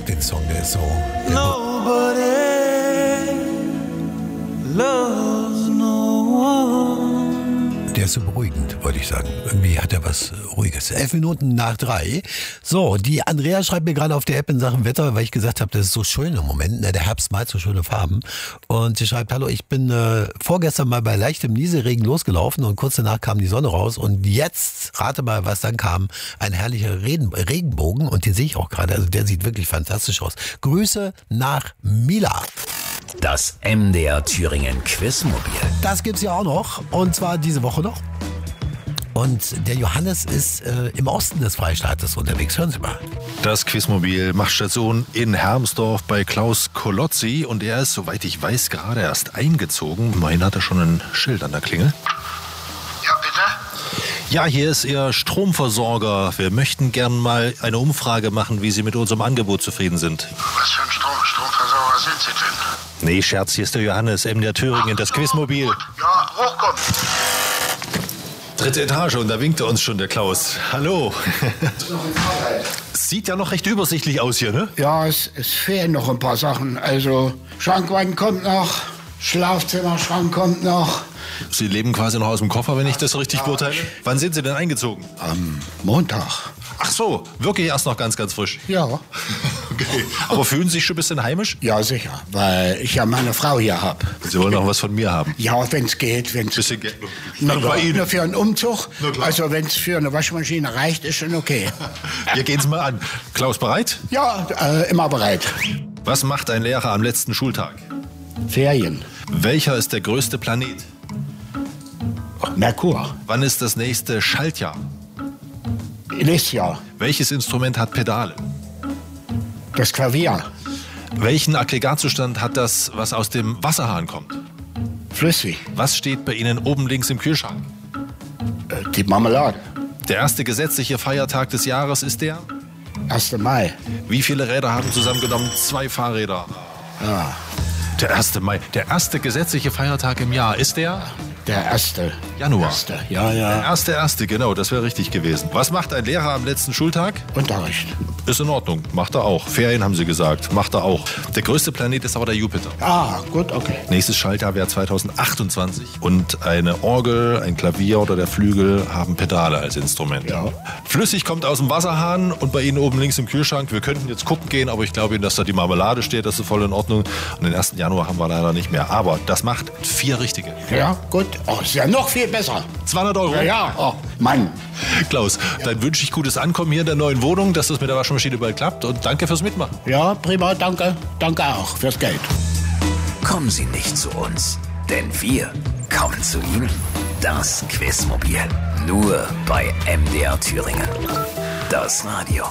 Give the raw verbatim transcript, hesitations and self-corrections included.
mag den Song, der ist so... Der Nobody loves no one. Der ist so beruhigend, wollte ich sagen. Irgendwie hat er was Ruhiges. Elf Minuten nach drei. So, die Andrea schreibt mir gerade auf der App in Sachen Wetter, weil ich gesagt habe, das ist so schön im Moment. Ne? Der Herbst malt so schöne Farben. Und sie schreibt, hallo, ich bin äh, vorgestern mal bei leichtem Nieselregen losgelaufen und kurz danach kam die Sonne raus. Und jetzt, rate mal, was dann kam, ein herrlicher Regen, Regenbogen. Und den sehe ich auch gerade. Also der sieht wirklich fantastisch aus. Grüße nach Mila. Das M D R Thüringen Quizmobil. Das gibt's ja auch noch. Und zwar diese Woche noch. Und der Johannes ist äh, im Osten des Freistaates unterwegs. Hören Sie mal. Das Quizmobil macht Station in Hermsdorf bei Klaus Kolozzi. Und er ist, soweit ich weiß, gerade erst eingezogen. Immerhin hat er schon ein Schild an der Klingel. Ja, bitte? Ja, hier ist Ihr Stromversorger. Wir möchten gern mal eine Umfrage machen, wie Sie mit unserem Angebot zufrieden sind. Was für ein Strom, Stromversorger sind Sie denn? Nee, Scherz, hier ist der Johannes, M D R Thüringen, das Quizmobil. Gut, ja, hochkommen. Dritte Etage und da winkte uns schon der Klaus. Hallo. Sieht ja noch recht übersichtlich aus hier, ne? Ja, es, es fehlen noch ein paar Sachen. Also Schrankwand kommt noch, Schlafzimmerschrank kommt noch. Sie leben quasi noch aus dem Koffer, wenn ich das richtig beurteile. Wann sind Sie denn eingezogen? Am Montag. Ach so, wirklich erst noch ganz, ganz frisch. Ja. Okay. Aber fühlen Sie sich schon ein bisschen heimisch? Ja, sicher, weil ich ja meine Frau hier habe. Sie wollen auch was von mir haben. Ja, wenn es geht. Wenn's Bisschen Geld. Na, Bei Ihnen. nur für einen Umzug. Na klar. Also wenn es für eine Waschmaschine reicht, ist schon okay. Wir gehen's mal an. Klaus, bereit? Ja, äh, immer bereit. Was macht ein Lehrer am letzten Schultag? Ferien. Welcher ist der größte Planet? Merkur. Wann ist das nächste Schaltjahr? Nächstes Jahr. Welches Instrument hat Pedale? Das Klavier. Welchen Aggregatzustand hat das, was aus dem Wasserhahn kommt? Flüssig. Was steht bei Ihnen oben links im Kühlschrank? Äh, die Marmelade. Der erste gesetzliche Feiertag des Jahres ist der? erster Mai. Wie viele Räder haben zusammengenommen zwei Fahrräder? Ja, Der erste Mai. Der erste gesetzliche Feiertag im Jahr ist der? der erste. Januar. Erste. Ja, Der ja. erste, erste, genau, das wäre richtig gewesen. Was macht ein Lehrer am letzten Schultag? Unterricht. Ist in Ordnung, macht er auch. Ferien haben Sie gesagt, macht er auch. Der größte Planet ist aber der Jupiter. Ah, gut, okay. Nächstes Schaltjahr wäre zweitausendachtundzwanzig. Und eine Orgel, ein Klavier oder der Flügel haben Pedale als Instrument. Ja. Flüssig kommt aus dem Wasserhahn und bei Ihnen oben links im Kühlschrank. Wir könnten jetzt gucken gehen, aber ich glaube Ihnen, dass da die Marmelade steht. Das ist voll in Ordnung. Und den ersten Januar haben wir leider nicht mehr. Aber das macht vier richtige. Ja, gut. Oh, ist ja noch viel besser. zweihundert Euro. Ja, ja. Oh, Mann. Klaus, dann wünsche ich gutes Ankommen hier in der neuen Wohnung, dass das mit der Waschmaschine bald klappt. Und danke fürs Mitmachen. Ja, prima, danke. Danke auch fürs Geld. Kommen Sie nicht zu uns, denn wir kommen zu Ihnen. Das Quizmobil. Nur bei M D R Thüringen. Das Radio.